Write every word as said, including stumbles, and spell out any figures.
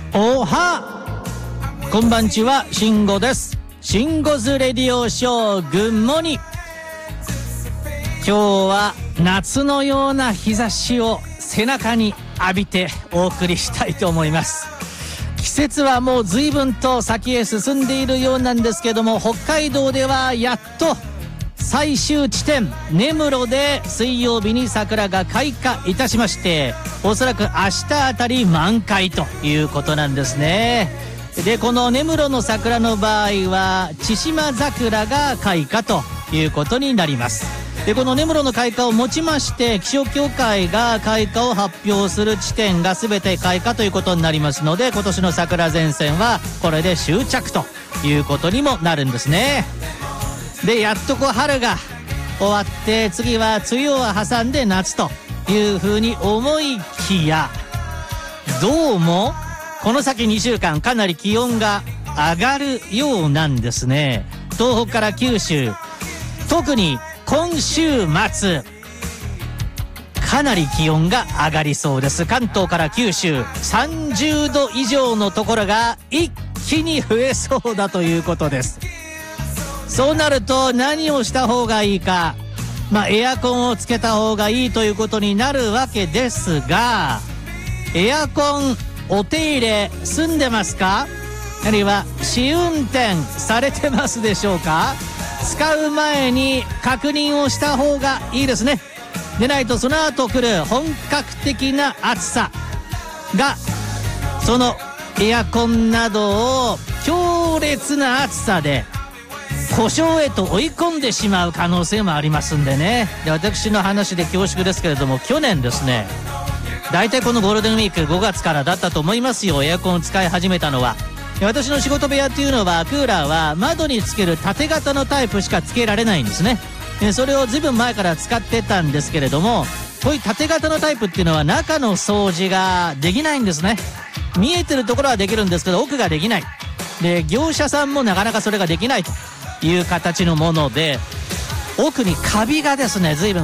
おはこんばんちは、慎吾です。慎吾ズレディオショー、グッモニ。今日は夏のような日差しを背中に浴びてお送りしたいと思います。季節はもう随分と先へ進んでいるようなんですけども、北海道ではやっと最終地点根室で水曜日に桜が開花いたしまして、おそらく明日あたり満開ということなんですね。でこの根室の桜の場合は千島桜が開花ということになります。でこの根室の開花をもちまして気象協会が開花を発表する地点が全て開花ということになりますので、今年の桜前線はこれで終着ということにもなるんですね。でやっとこう春が終わって次は梅雨を挟んで夏というふうに思いきや、どうもこの先にしゅうかんかなり気温が上がるようなんですね。東北から九州、特に今週末かなり気温が上がりそうです。関東から九州さんじゅうど以上のところが一気に増えそうだということです。そうなると何をした方がいいか、まあエアコンをつけた方がいいということになるわけですが、エアコンお手入れ済んでますか？あるいは試運転されてますでしょうか？使う前に確認をした方がいいですね。でないとその後来る本格的な暑さがそのエアコンなどを強烈な暑さで故障へと追い込んでしまう可能性もありますんでね。で私の話で恐縮ですけれども、去年ですね、だいたいこのゴールデンウィークごがつからだったと思いますよ、エアコンを使い始めたのは。私の仕事部屋っていうのはクーラーは窓につける縦型のタイプしかつけられないんですね。それをずいぶん前から使ってたんですけれども、こういう縦型のタイプっていうのは中の掃除ができないんですね。見えてるところはできるんですけど奥ができない。で業者さんもなかなかそれができないという形のもので、奥にカビがですね随分